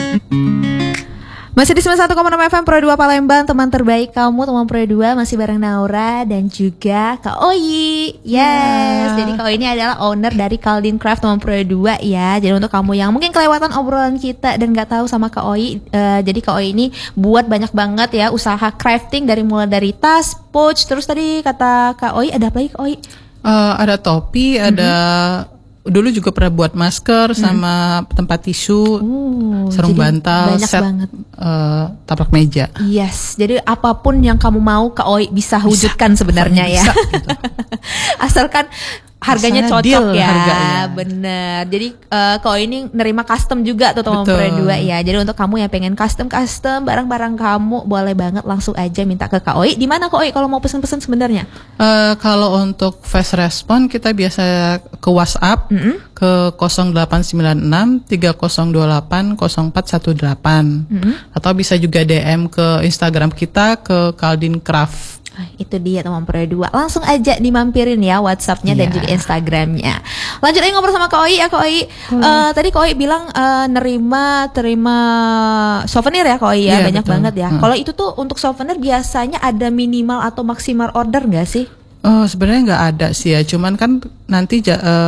Masih di 91,6 FM Pro 2 Palembang, teman terbaik kamu, teman Pro 2 masih bareng Naura dan juga Kak Oi. Yes, jadi Kak Oi ini adalah owner dari Caldin Craft teman Pro 2 ya. Jadi untuk kamu yang mungkin kelewatan obrolan kita dan gak tahu sama Kak Oi, jadi Kak Oi ini buat banyak banget ya usaha crafting mulai dari tas, pouch, terus tadi kata Kak Oi ada apa lagi Kak Oi? Ada topi, ada dulu juga pernah buat masker sama tempat tisu, sarung bantal, set taplak meja. Yes, jadi apapun yang kamu mau Kak Oi bisa wujudkan sebenarnya ya. Bisa, gitu. Asalkan harganya Asalnya cocok deal ya. harganya. Bener. Jadi Kak Oi ini nerima custom juga tuh teman Pro 2 ya. Jadi untuk kamu yang pengen custom barang-barang kamu boleh banget langsung aja minta ke Kak Oi. Di mana Kak Oi kalau mau pesen-pesen sebenarnya? Kalau untuk fast respon kita biasa ke WhatsApp ke 0896 3028 0418 atau bisa juga DM ke Instagram kita ke Caldin Craft. Itu dia teman Pro 2. Langsung aja dimampirin ya WhatsApp-nya dan juga Instagram-nya. Lanjut aja ngobrol sama Kak Oi ya Kak Oi. Tadi Kak Oi bilang terima souvenir ya Kak Oi ya, banyak betul. Banget ya. Kalau itu tuh untuk souvenir biasanya ada minimal atau maksimal order nggak sih? Sebenarnya nggak ada sih ya, cuman kan nanti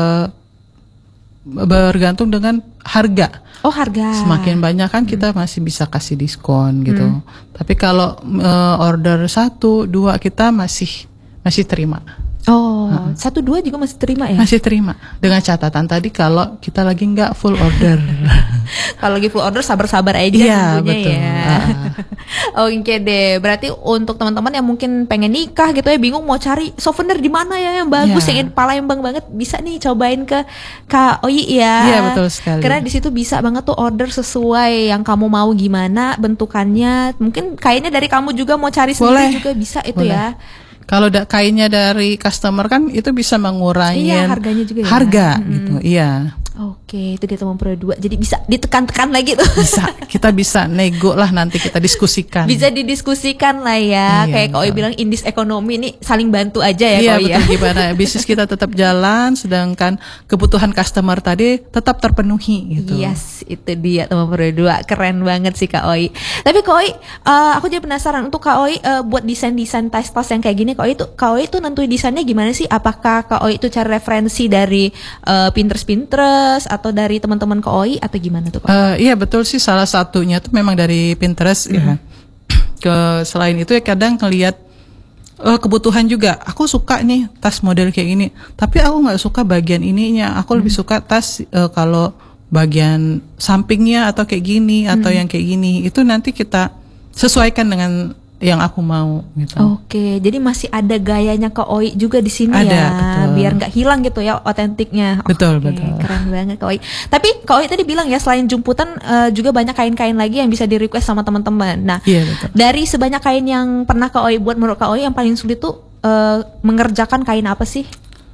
bergantung dengan harga. Harga. Semakin banyak kan kita masih bisa kasih diskon gitu. Tapi kalau order 1, 2 kita masih terima. 1, 2 juga masih terima ya? Masih terima. Dengan catatan tadi kalau kita lagi nggak full order. Kalau lagi full order sabar-sabar aja. Iya betul. Ya. Oke deh. Berarti untuk teman-teman yang mungkin pengen nikah gitu ya, bingung mau cari souvenir di mana ya yang bagus, yang Palembang banget, bisa nih cobain ke Kak Oi ya. Iya betul sekali. Karena di situ bisa banget tuh order sesuai yang kamu mau, gimana bentukannya. Mungkin kainnya dari kamu juga mau cari sendiri juga bisa itu ya. Kalau kainnya dari customer kan itu bisa mengurangi harganya juga ya. Harga gitu. Iya. Oke, itu dia teman Pro 2. Jadi bisa ditekan-tekan lagi tuh. Bisa, kita bisa nego lah, nanti kita diskusikan. Bisa didiskusikan lah ya. Kayak Kak Oi bilang indis ekonomi ini saling bantu aja ya Kak Oi ya. Betul, gimana bisnis kita tetap jalan sedangkan kebutuhan customer tadi tetap terpenuhi gitu. Yes, itu dia teman Pro 2. Keren banget sih Kak Oi. Tapi Kak Oi, aku jadi penasaran untuk Kak Oi buat desain-desain tas-tas yang kayak gini, Kak Oi tuh nentuin desainnya gimana sih? Apakah Kak Oi itu cari referensi dari Pinterest atau dari teman-teman Kak Oi atau gimana tuh Kak? Iya betul sih, salah satunya tuh memang dari Pinterest ya. Selain itu ya kadang ngelihat kebutuhan juga. Aku suka nih tas model kayak gini, tapi aku nggak suka bagian ininya. Aku lebih suka tas kalau bagian sampingnya atau kayak gini atau yang kayak gini. Itu nanti kita sesuaikan dengan yang aku mau gitu. Oke, jadi masih ada gayanya Kak Oi juga di sini ada, ya, betul. Biar nggak hilang gitu ya otentiknya. Betul. Keren banget Kak Oi. Tapi Kak Oi tadi bilang ya selain jemputan juga banyak kain-kain lagi yang bisa di request sama teman-teman. Nah, dari sebanyak kain yang pernah Kak Oi buat, menurut Kak Oi yang paling sulit tuh mengerjakan kain apa sih?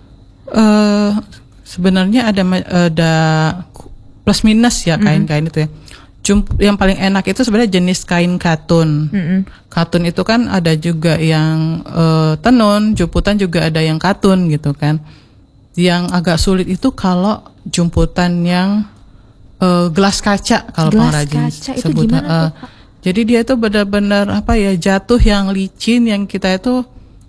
Sebenarnya ada plus minus ya kain-kain itu ya. Yang paling enak itu sebenarnya jenis kain katun. Katun itu kan ada juga yang tenun, jemputan juga ada yang katun gitu kan. Yang agak sulit itu kalau jemputan yang gelas kaca, kalau pengrajin sebutnya. Jadi dia itu benar-benar jatuh yang licin, yang kita itu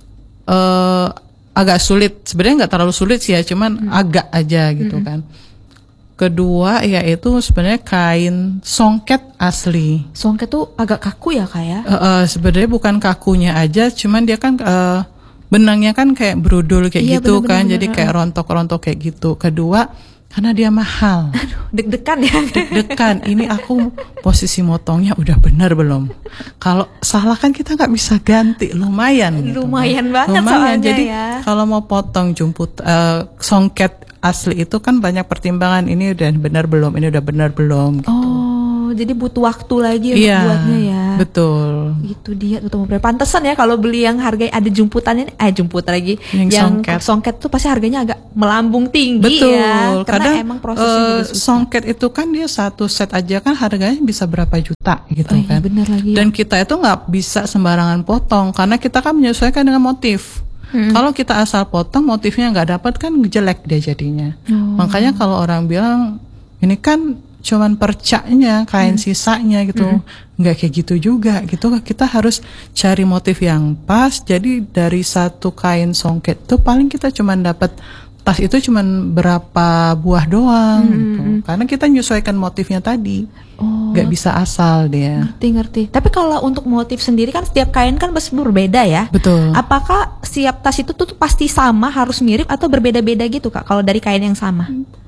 agak sulit. Sebenarnya nggak terlalu sulit sih ya, cuman agak aja gitu kan. Kedua yaitu sebenarnya kain songket asli. Songket tuh agak kaku ya Kak ya? Sebenarnya bukan kakunya aja, cuman dia kan benangnya kan kayak brodol kayak gitu kan, jadi kayak rontok-rontok kayak gitu. Kedua karena dia mahal. Aduh, deg-degan ya. Deg-degan. Ini aku posisi motongnya udah benar belum? Kalau salah kan kita nggak bisa ganti. Lumayan. Lumayan banget soalnya. Jadi kalau mau potong songket asli itu kan banyak pertimbangan, ini udah benar belum, ini udah benar belum gitu. Jadi butuh waktu lagi untuk buatnya ya. Betul. Itu dia tuh pantesan ya kalau beli yang harganya ada jemputannya, jemput lagi yang songket tuh pasti harganya agak melambung tinggi. Betul. Ya. Karena Kadang emang prosesnya songket itu kan dia satu set aja kan harganya bisa berapa juta gitu kan. Benar lagi. Dan kita itu nggak bisa sembarangan potong karena kita kan menyesuaikan dengan motif. Kalau kita asal potong motifnya nggak dapat kan jelek dia jadinya. Makanya kalau orang bilang ini kan cuman percaknya, kain sisanya gitu. Nggak kayak gitu juga gitu. Kita harus cari motif yang pas. Jadi dari satu kain songket tuh paling kita cuman dapat tas itu cuman berapa buah doang gitu. Karena kita menyesuaikan motifnya tadi. Nggak bisa asal dia. Ngerti. Tapi kalau untuk motif sendiri kan setiap kain kan pasti berbeda ya. Betul. Apakah setiap tas itu tuh pasti sama, harus mirip atau berbeda-beda gitu Kak kalau dari kain yang sama?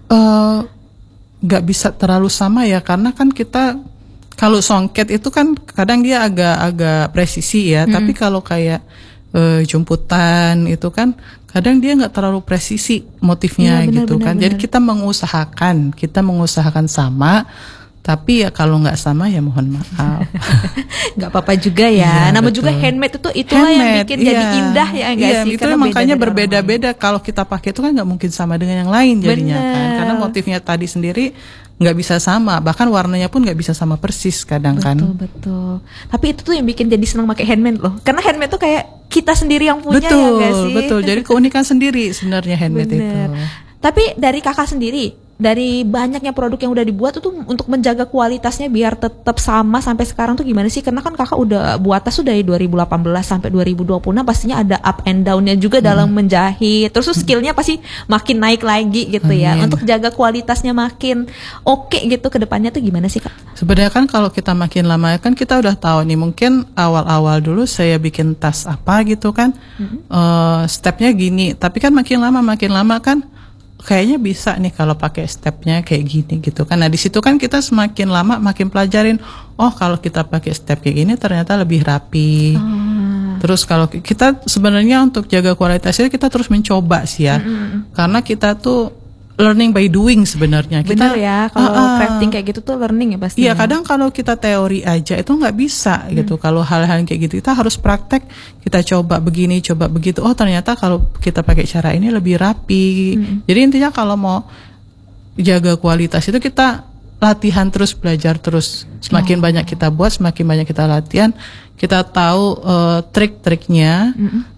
Nggak bisa terlalu sama ya, karena kan kita kalau songket itu kan kadang dia agak presisi ya. Tapi kalau kayak jumputan itu kan kadang dia nggak terlalu presisi motifnya gitu kan. Jadi kita mengusahakan sama. Tapi ya kalau nggak sama ya mohon maaf. Nggak apa-apa juga ya. Nama juga handmade itulah yang bikin jadi indah ya nggak sih? Itu makanya berbeda-beda. Kalau kita pakai itu kan nggak mungkin sama dengan yang lain jadinya kan. Karena motifnya tadi sendiri nggak bisa sama. Bahkan warnanya pun nggak bisa sama persis kadang kan. Betul. Tapi itu tuh yang bikin jadi senang pakai handmade loh. Karena handmade tuh kayak kita sendiri yang punya ya nggak sih? Betul. Jadi keunikan sendiri sebenarnya handmade itu. Tapi dari kakak sendiri, dari banyaknya produk yang udah dibuat itu untuk menjaga kualitasnya biar tetap sama sampai sekarang tuh gimana sih? Karena kan kakak udah buat tas tuh dari 2018 sampai 2020, pastinya ada up and down-nya juga dalam menjahit. Terus skillnya pasti makin naik lagi gitu ya. Untuk jaga kualitasnya makin oke gitu ke depannya tuh gimana sih Kak? Sebenarnya kan kalau kita makin lama kan kita udah tahu nih, mungkin awal-awal dulu saya bikin tas apa gitu kan, stepnya gini. Tapi kan makin lama kan kayaknya bisa nih kalau pakai stepnya kayak gini gitu kan. Nah di situ kan kita semakin lama makin pelajarin, oh kalau kita pakai step kayak gini ternyata lebih rapi. Terus kalau kita sebenarnya untuk jaga kualitasnya kita terus mencoba sih ya. Karena kita tuh learning by doing sebenarnya. Benar ya, kalau crafting kayak gitu tuh learning ya pasti. Iya, kadang kalau kita teori aja itu nggak bisa gitu. Kalau hal-hal kayak gitu kita harus praktek, kita coba begini, coba begitu. Oh ternyata kalau kita pakai cara ini lebih rapi. Jadi intinya kalau mau jaga kualitas itu kita latihan terus, belajar terus. Semakin banyak kita buat, semakin banyak kita latihan, kita tahu trik-triknya.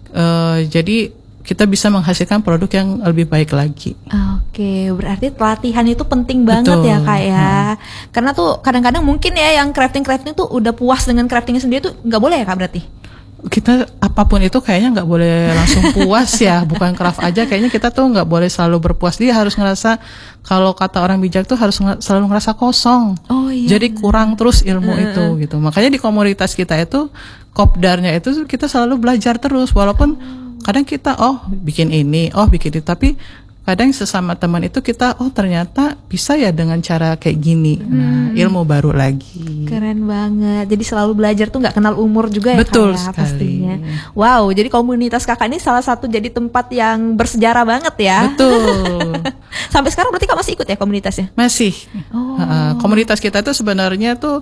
Jadi kita bisa menghasilkan produk yang lebih baik lagi. Oke, berarti pelatihan itu penting banget ya Kak ya. Karena tuh kadang-kadang mungkin ya yang crafting tuh udah puas dengan craftingnya sendiri tuh nggak boleh ya Kak berarti? Kita apapun itu kayaknya nggak boleh langsung puas ya. Bukan craft aja, kayaknya kita tuh nggak boleh selalu berpuas. Dia harus ngerasa, kalau kata orang bijak tuh harus selalu ngerasa kosong. Jadi kurang terus ilmu itu gitu. Makanya di komunitas kita itu, kopdarnya itu kita selalu belajar terus. Walaupun kadang kita bikin ini, bikin itu, tapi kadang sesama teman itu kita ternyata bisa ya dengan cara kayak gini. Nah, ilmu baru lagi. Keren banget. Jadi selalu belajar tuh nggak kenal umur juga ya. Betul Kak, sekali. pastinya. Wow, jadi komunitas kakak ini salah satu jadi tempat yang bersejarah banget ya. Betul. Sampai sekarang berarti Kak masih ikut ya komunitasnya? Masih. Komunitas kita itu sebenarnya tuh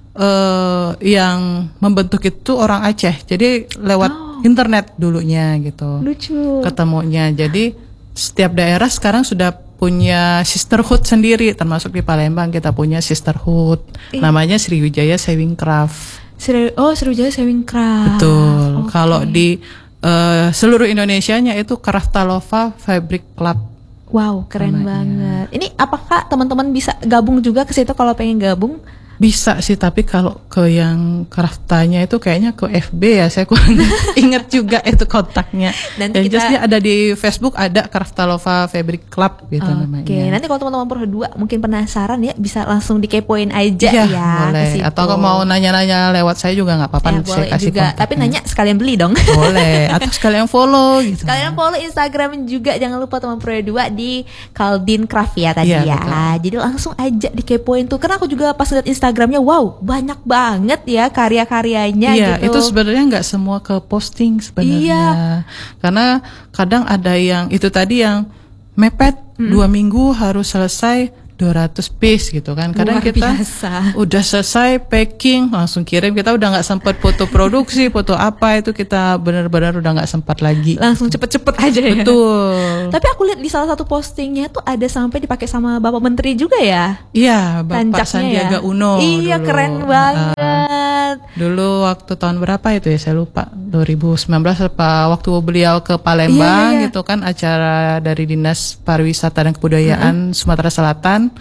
yang membentuk itu orang Aceh. Jadi lewat internet dulunya gitu. Lucu. Ketemunya. Jadi setiap daerah sekarang sudah punya sisterhood sendiri, termasuk di Palembang kita punya sisterhood. Namanya Sriwijaya Sewing Craft. Sriwijaya Sewing Craft. Betul. Kalau di seluruh Indonesianya itu Craftalova Fabric Club. Wow, keren banget. Ini apakah teman-teman bisa gabung juga ke situ kalau pengen gabung? Bisa sih, tapi kalau ke yang craftanya itu kayaknya ke FB ya, saya kurang ingat juga itu kontaknya. Nanti jelasnya ada di Facebook, ada Craftalova Fabric Club gitu namanya. Oke, nanti kalau teman-teman berdua mungkin penasaran ya, bisa langsung dikepoin aja ya. Boleh. Atau kalau mau nanya-nanya lewat saya juga nggak apa-apa, saya kasih juga. Tapi nanya sekalian beli dong. Boleh. Atau sekalian follow gitu. Sekalian follow Instagram juga, jangan lupa teman Pro2 di Caldin Craft ya tadi ya. Betul. Jadi langsung aja dikepoin tuh. Karena aku juga pas lihat Instagramnya, wow, banyak banget ya karya-karyanya gitu. Iya, itu sebenarnya nggak semua ke posting sebenarnya. Karena kadang ada yang itu tadi yang mepet 2 minggu harus selesai 200 piece gitu kan. Kadang kita udah selesai packing langsung kirim, kita udah nggak sempat foto produksi, foto apa itu kita benar-benar udah nggak sempat lagi. Langsung cepet-cepet aja ya. Betul. Tapi aku lihat di salah satu postingnya tuh ada sampai dipakai sama Bapak Menteri juga ya. Iya, Bapak Sandiaga Uno. Iya, dulu. Keren banget. Dulu waktu tahun berapa itu ya, saya lupa, 2019 apa, waktu beliau ke Palembang gitu kan, acara dari Dinas Pariwisata dan Kebudayaan Sumatera Selatan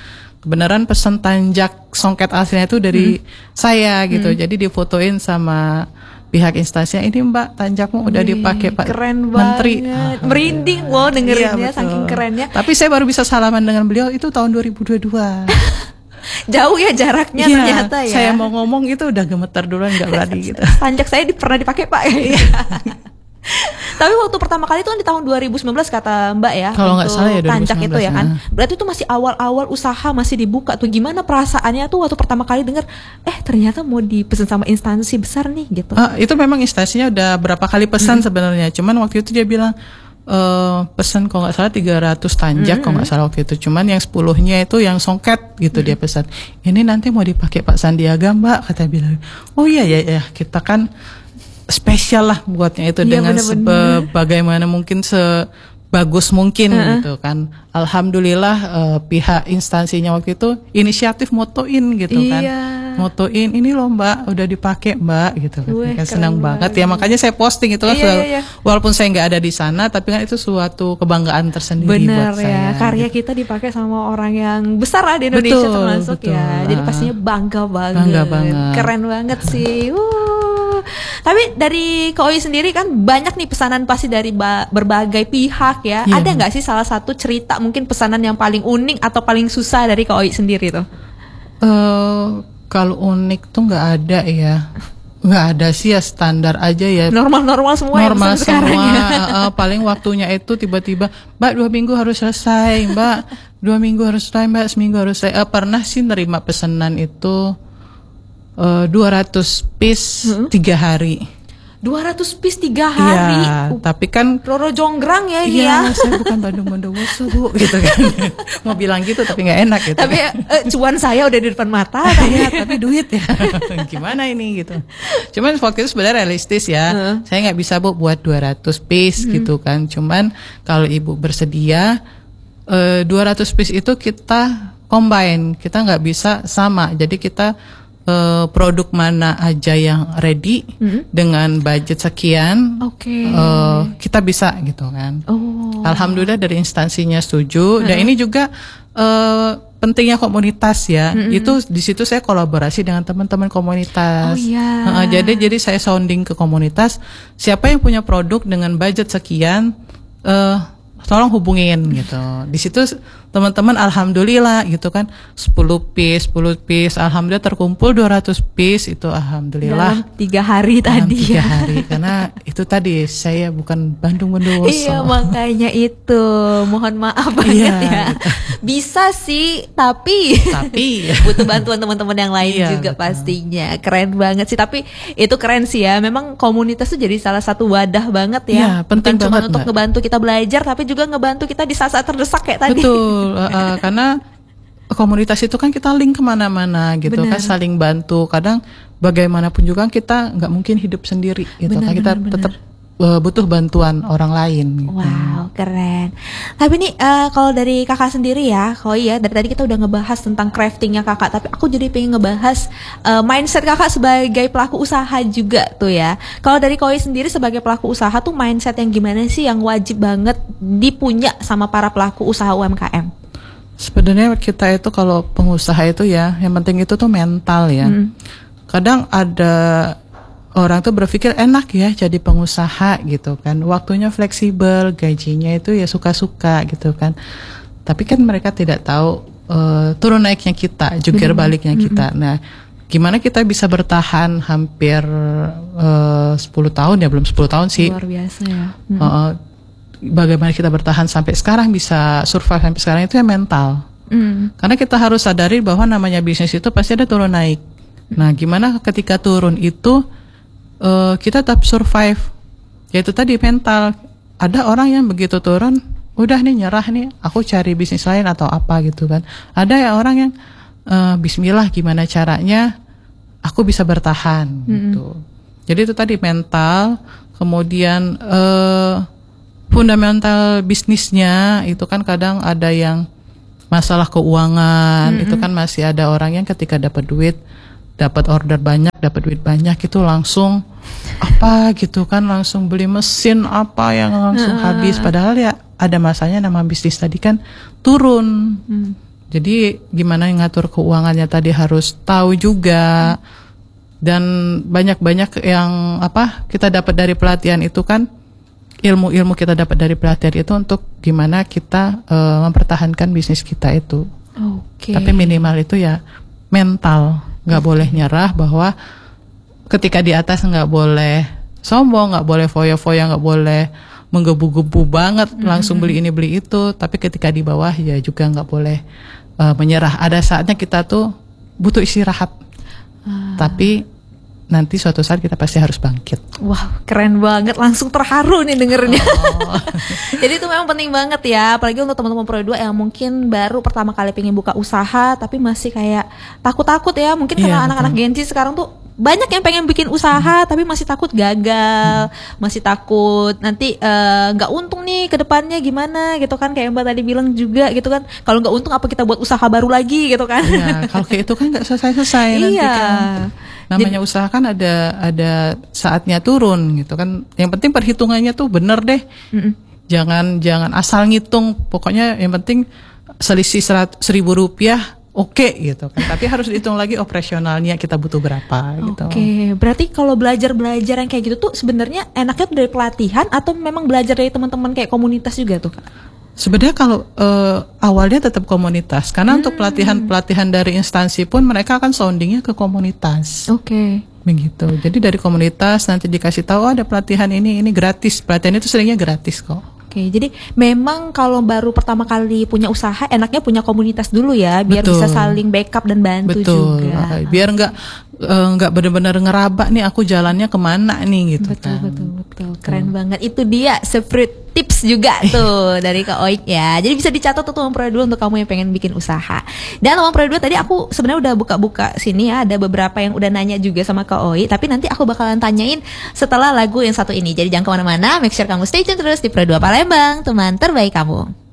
kebenaran pesan tanjak songket aslinya itu dari saya gitu. Jadi difotoin sama pihak instansinya, ini Mbak tanjakmu udah dipakai Pak keren Menteri. banget. Merinding loh dengerinnya, Iya, saking kerennya. Tapi saya baru bisa salaman dengan beliau itu tahun 2022. Jauh ya jaraknya Iya, ternyata ya. saya mau ngomong itu udah gemetar duluan, nggak berani gitu. Tanjak saya pernah dipakai Pak. Tapi waktu pertama kali itu kan di tahun 2019 kata Mbak ya. Kalau nggak salah ya 2019. Tanjak itu ya kan. Berarti itu masih awal-awal usaha, masih dibuka tuh. Gimana perasaannya tuh waktu pertama kali dengar ternyata mau dipesan sama instansi besar nih gitu. Itu memang instansinya udah berapa kali pesan sebenarnya. Cuman waktu itu dia bilang pesan kalau nggak salah 300 tanjak kalau nggak salah waktu itu. Cuman yang 10-nya itu yang songket gitu dia pesan. Ini nanti mau dipakai Pak Sandiaga Mbak, kata bilang. Oh iya ya kita kan spesial lah buatnya itu dengan sebagaimana mungkin sebagus mungkin gitu kan. Alhamdulillah pihak instansinya waktu itu inisiatif motoin gitu kan. Motoin ini loh Mbak udah dipakai Mbak gitu kan. Senang banget ya, makanya saya posting itu kan walaupun saya nggak ada di sana tapi kan itu suatu kebanggaan tersendiri buat saya. Karya kita dipakai sama orang yang besar lah di Indonesia termasuk ya. Jadi pastinya bangga banget. Keren banget sih. Tapi dari Kak Oyi sendiri kan banyak nih pesanan pasti dari berbagai pihak ya. Ada nggak sih salah satu cerita mungkin pesanan yang paling unik atau paling susah dari Kak Oyi sendiri tuh? Kalau unik tuh nggak ada ya. Nggak ada sih ya, standar aja ya. Normal semua. Normal semua. Paling waktunya itu tiba-tiba Mbak 2 minggu harus selesai, Mbak 2 minggu harus selesai, Mbak seminggu harus selesai. Pernah sih nerima pesanan itu 200 piece 3 hari. 200 piece 3 hari. Iya, tapi kan Roro Jonggrang ya ini ya. Saya bukan Bandung Bondowoso Bu, gitu kan. Mau bilang gitu tapi nggak enak gitu. Tapi cuan saya udah di depan mata. Tapi duit ya. Gimana ini gitu. Cuman waktu itu sebenarnya realistis ya. Saya nggak bisa Bu buat 200 piece gitu kan. Cuman kalau Ibu bersedia 200 piece itu kita combine. Kita nggak bisa sama. Jadi kita produk mana aja yang ready dengan budget sekian, kita bisa gitu kan. Alhamdulillah dari instansinya setuju. Dan ini juga pentingnya komunitas ya. Itu di situ saya kolaborasi dengan teman-teman komunitas. Jadi saya sounding ke komunitas. Siapa yang punya produk dengan budget sekian, tolong hubungin gitu. Di situ teman-teman alhamdulillah gitu kan 10 piece alhamdulillah terkumpul 200 piece itu alhamdulillah dalam 3 hari tadi 3 hari karena itu tadi saya bukan Bandung Bondowoso. Iya makanya itu mohon maaf banget ya. Bisa sih tapi butuh bantuan teman-teman yang lain juga pastinya. Keren banget sih, tapi itu keren sih ya. Memang komunitas itu jadi salah satu wadah banget ya. Penting bukan cuma banget, untuk ngebantu kita belajar tapi juga ngebantu kita di saat-saat terdesak kayak tadi. Betul. Karena komunitas itu kan kita link kemana-mana gitu. Kan saling bantu. Kadang bagaimanapun juga kita nggak mungkin hidup sendiri gitu. Kan kita tetap butuh bantuan orang lain gitu. Wow keren. Tapi nih kalau dari kakak sendiri ya Koi ya, dari tadi kita udah ngebahas tentang craftingnya kakak, tapi aku jadi pengen ngebahas mindset kakak sebagai pelaku usaha juga tuh ya. Kalau dari Koi sendiri sebagai pelaku usaha tuh mindset yang gimana sih yang wajib banget dipunya sama para pelaku usaha UMKM? Sebenarnya kita itu kalau pengusaha itu ya, yang penting itu tuh mental ya. Kadang ada orang tuh berpikir enak ya jadi pengusaha gitu kan, waktunya fleksibel, gajinya itu ya suka-suka gitu kan. Tapi kan mereka tidak tahu turun naiknya kita, jungkir baliknya kita. Nah, gimana kita bisa bertahan hampir 10 tahun ya, belum 10 tahun sih. Luar biasa ya. Bagaimana kita bertahan sampai sekarang, bisa survive sampai sekarang, itu ya mental. Karena kita harus sadari bahwa namanya bisnis itu pasti ada turun naik. Nah, gimana ketika turun itu kita tetap survive, yaitu tadi mental. Ada orang yang begitu turun udah nih nyerah nih, aku cari bisnis lain atau apa gitu kan. Ada ya orang yang bismillah gimana caranya aku bisa bertahan gitu. Jadi itu tadi mental. Kemudian fundamental bisnisnya itu kan kadang ada yang masalah keuangan. Itu kan masih ada orang yang ketika dapat duit, dapat order banyak, dapat duit banyak itu langsung apa gitu kan, langsung beli mesin apa yang langsung habis. Padahal ya ada masanya nama bisnis tadi kan turun. Jadi gimana ngatur keuangannya tadi harus tahu juga. Dan banyak-banyak yang kita dapat dari pelatihan itu kan, ilmu-ilmu kita dapat dari pelatihan itu untuk gimana kita mempertahankan bisnis kita itu. Tapi minimal itu ya mental, nggak boleh nyerah, bahwa ketika di atas nggak boleh sombong, nggak boleh foya-foya, nggak boleh menggebu-gebu banget langsung beli ini beli itu. Tapi ketika di bawah ya juga nggak boleh menyerah. Ada saatnya kita tuh butuh istirahat. Tapi nanti suatu saat kita pasti harus bangkit. Wah, keren banget, langsung terharu nih dengernya. Jadi itu memang penting banget ya, apalagi untuk teman-teman Pro 2 yang mungkin baru pertama kali pengen buka usaha tapi masih kayak takut-takut ya. Mungkin karena anak-anak Gen Z sekarang tuh banyak yang pengen bikin usaha tapi masih takut gagal, masih takut nanti nggak untung nih ke depannya gimana gitu kan, kayak Mbak tadi bilang juga gitu kan, kalau nggak untung apa kita buat usaha baru lagi gitu kan. Iya, kalau kayak itu kan nggak selesai-selesai nanti kan. Namanya usaha kan ada saatnya turun gitu kan. Yang penting perhitungannya tuh bener deh. Jangan asal ngitung. Pokoknya yang penting selisih Rp1.000 oke gitu kan. Tapi harus dihitung lagi operasionalnya kita butuh berapa gitu. Oke, berarti kalau belajar yang kayak gitu tuh sebenarnya enaknya tuh dari pelatihan atau memang belajar dari teman-teman kayak komunitas juga tuh Kak? Sebenarnya kalau awalnya tetap komunitas, karena untuk pelatihan dari instansi pun mereka akan soundingnya ke komunitas. Begitu. Jadi dari komunitas nanti dikasih tahu ada pelatihan ini gratis. Pelatihan itu seringnya gratis kok. Jadi memang kalau baru pertama kali punya usaha enaknya punya komunitas dulu ya, biar bisa saling backup dan bantu juga. Biar nggak benar-benar ngeraba nih aku jalannya kemana nih gitu. Betul. Keren banget. Itu dia Spirit tips juga tuh dari Kak Oik ya. Jadi bisa dicatat tuh teman Pro 2 untuk kamu yang pengen bikin usaha. Dan teman Pro 2 tadi aku sebenarnya udah buka-buka sini ya, ada beberapa yang udah nanya juga sama Kak Oik, tapi nanti aku bakalan tanyain setelah lagu yang satu ini. Jadi jangan kemana-mana, make sure kamu stay tune terus di Pro 2 Palembang, teman terbaik kamu.